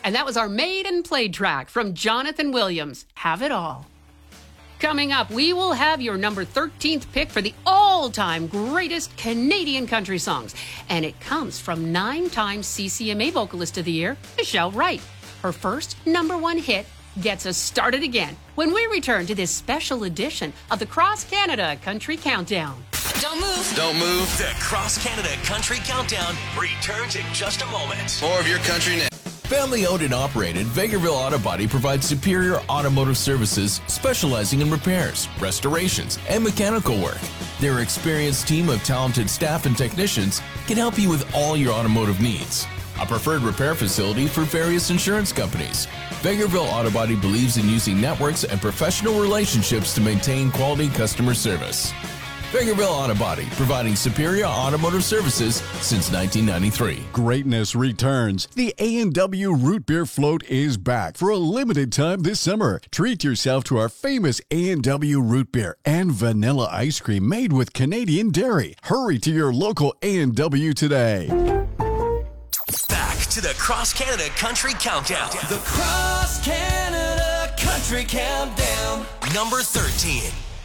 And that was our maiden play track from Jonathan Williams, Have It All. Coming up, we will have your number 13th pick for the all-time greatest Canadian country songs. And it comes from 9-time CCMA Vocalist of the Year, Michelle Wright. Her first number 1 hit gets us started again when we return to this special edition of the Cross Canada Country Countdown. Don't move. Don't move. The Cross Canada Country Countdown returns in just a moment. More of your country now. Family owned and operated, Vegreville Auto Body provides superior automotive services specializing in repairs, restorations, and mechanical work. Their experienced team of talented staff and technicians can help you with all your automotive needs. A preferred repair facility for various insurance companies. Vegreville Auto Body believes in using networks and professional relationships to maintain quality customer service. Vegreville Auto Body, providing superior automotive services since 1993. Greatness returns. The A&W Root Beer Float is back for a limited time this summer. Treat yourself to our famous A&W Root Beer and vanilla ice cream made with Canadian dairy. Hurry to your local A&W today. Back to the Cross Canada Country Countdown. The Cross Canada Country Countdown. Number 13.